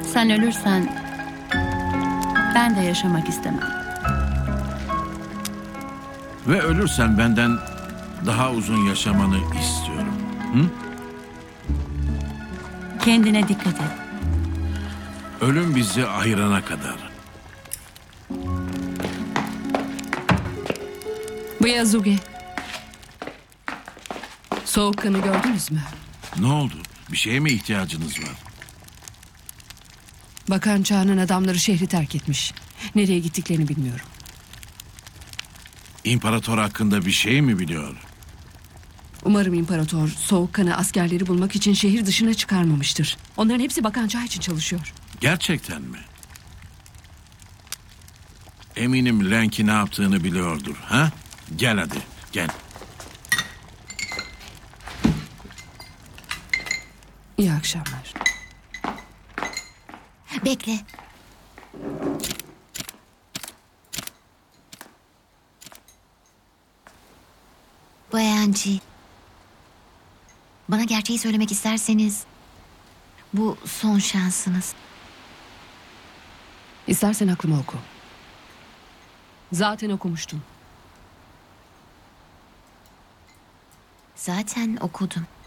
Sen ölürsen ben de yaşamak istemem. Ve ölürsen benden daha uzun yaşamanı istiyorum. Hı? Kendine dikkat et. Ölüm bizi ayırana kadar. Bu Yazuge. Soğukkanı gördünüz mü? Ne oldu? Bir şeye mi ihtiyacınız var? Bakan Çağ'ın adamları şehri terk etmiş. Nereye gittiklerini bilmiyorum. İmparator hakkında bir şey mi biliyor? Umarım imparator Soğukkan'ı askerleri bulmak için şehir dışına çıkarmamıştır. Onların hepsi Bakan Çağ için çalışıyor. Gerçekten mi? Eminim Lenki ne yaptığını biliyordur. Ha? Gel hadi, gel. İyi akşamlar. Bekle. Bayancı. Bana gerçeği söylemek isterseniz bu son şansınız. İstersen aklımı oku. Zaten okumuştum. Zaten okudum.